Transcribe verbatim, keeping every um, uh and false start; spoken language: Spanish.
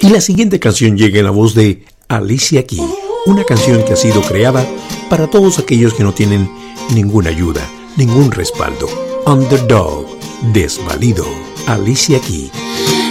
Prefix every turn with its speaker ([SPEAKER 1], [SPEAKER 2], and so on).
[SPEAKER 1] Y la siguiente canción llega en la voz de Alicia Keys, una canción que ha sido creada para todos aquellos que no tienen ninguna ayuda, ningún respaldo. Underdog, desvalido, Alicia Keys.